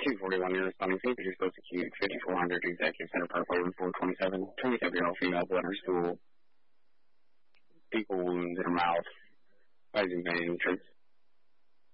241 years, Stunning Features, post acute, 5400 Executive Center, Park Road, 427, 27-year-old female, blood in her stool, fecal wounds in her mouth, rising vein,